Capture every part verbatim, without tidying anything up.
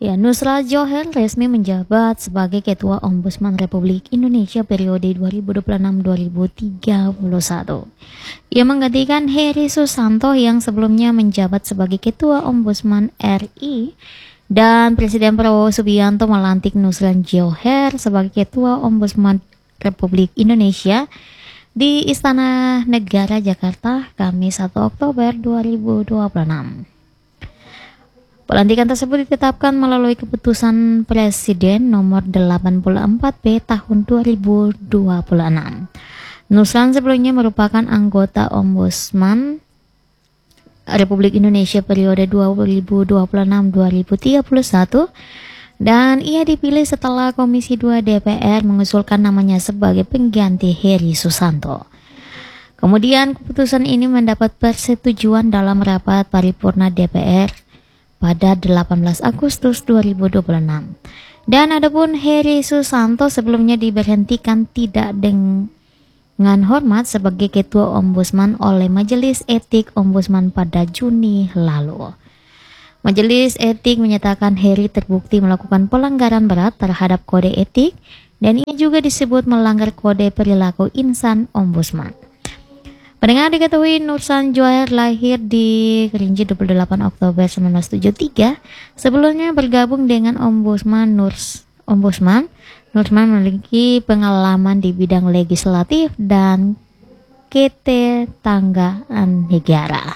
Ya, Nusra Johar resmi menjabat sebagai Ketua Ombudsman Republik Indonesia periode dua ribu dua puluh enam sampai dua ribu tiga puluh satu. Ia menggantikan Heri Susanto yang sebelumnya menjabat sebagai Ketua Ombudsman R I, dan Presiden Prabowo Subianto melantik Nusra Johar sebagai Ketua Ombudsman Republik Indonesia di Istana Negara Jakarta Kamis satu Oktober dua ribu dua puluh enam. Pelantikan tersebut ditetapkan melalui keputusan Presiden nomor delapan puluh empat B tahun dua ribu dua puluh enam. Nusran sebelumnya merupakan anggota Ombudsman Republik Indonesia periode dua ribu dua puluh enam sampai dua ribu tiga puluh satu, dan ia dipilih setelah Komisi dua D P R mengusulkan namanya sebagai pengganti Heri Susanto. Kemudian keputusan ini mendapat persetujuan dalam rapat paripurna D P R pada delapan belas Agustus dua ribu dua puluh enam. Dan adapun Heri Susanto sebelumnya diberhentikan tidak dengan hormat sebagai Ketua Ombudsman oleh Majelis Etik Ombudsman pada Juni lalu. Majelis Etik menyatakan Heri terbukti melakukan pelanggaran berat terhadap kode etik dan ia juga disebut melanggar kode perilaku insan Ombudsman. Pendengar, diketahui Nusra Johar lahir di Kerinci dua puluh delapan Oktober seribu sembilan ratus tujuh puluh tiga. Sebelumnya bergabung dengan Ombudsman Nurs Ombudsman, Nusra memiliki pengalaman di bidang legislatif dan ketetanegaraan negara.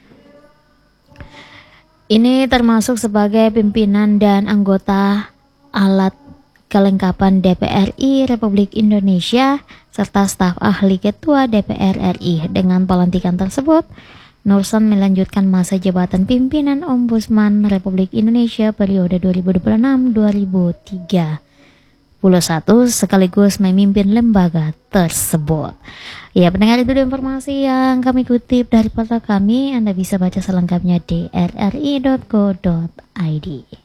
Ini termasuk sebagai pimpinan dan anggota alat kelengkapan D P R R I Republik Indonesia serta staf ahli Ketua D P R R I. Dengan pelantikan tersebut, Nusran melanjutkan masa jabatan pimpinan Ombudsman Republik Indonesia periode dua ribu dua puluh enam sampai dua ribu tiga puluh satu sekaligus memimpin lembaga tersebut. Ya, pendengar, itu informasi yang kami kutip dari portal kami. Anda bisa baca selengkapnya di r r i dot co dot i d.